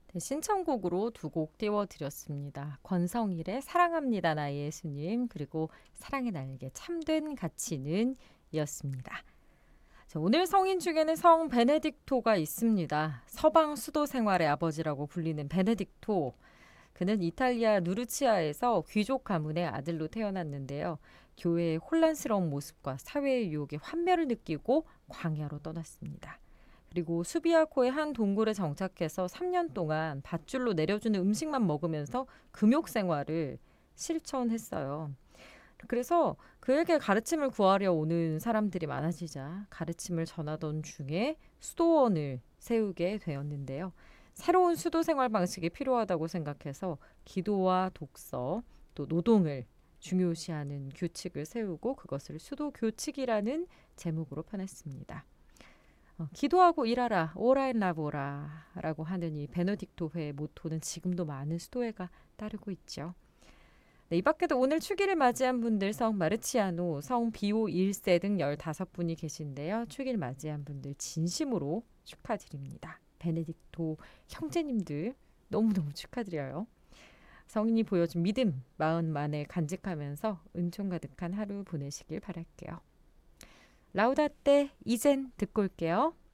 네, 신청곡으로 두 곡 띄워드렸습니다. 권성일의 사랑합니다 나의 예수님, 그리고 사랑의 날개 참된 가치는 이었습니다. 자, 오늘 성인 중에는 성 베네딕토가 있습니다. 서방 수도 생활의 아버지라고 불리는 베네딕토. 그는 이탈리아 누르치아에서 귀족 가문의 아들로 태어났는데요. 교회의 혼란스러운 모습과 사회의 유혹에 환멸을 느끼고 광야로 떠났습니다. 그리고 수비아코의 한 동굴에 정착해서 3년 동안 밧줄로 내려주는 음식만 먹으면서 금욕 생활을 실천했어요. 그래서 그에게 가르침을 구하려 오는 사람들이 많아지자 가르침을 전하던 중에 수도원을 세우게 되었는데요. 새로운 수도 생활 방식이 필요하다고 생각해서 기도와 독서, 또 노동을 중요시하는 규칙을 세우고 그것을 수도 교칙이라는 제목으로 펴냈습니다. 기도하고 일하라, 오라 인 라보라 라고 하는 이 베네딕토회의 모토는 지금도 많은 수도회가 따르고 있죠. 네, 이 밖에도 오늘 축일을 맞이한 분들 성 마르치아노, 성 비오 1세 등 15분이 계신데요. 축일 맞이한 분들 진심으로 축하드립니다. 베네딕토 형제님들 너무너무 축하드려요. 성인이 보여준 믿음, 마음 안에 간직하면서 은총 가득한 하루 보내시길 바랄게요. 라우다떼 이젠 듣고 올게요.